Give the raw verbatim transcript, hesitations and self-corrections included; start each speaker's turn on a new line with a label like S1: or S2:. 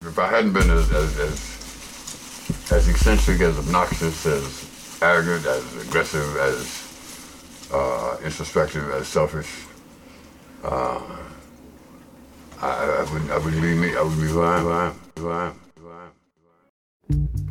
S1: If I hadn't been as as as, as eccentric, as obnoxious, as arrogant, as aggressive, as uh, introspective, as selfish, uh, I, I wouldn't I wouldn't be me. I would be who I am. Who I am. Who I am. Who I am.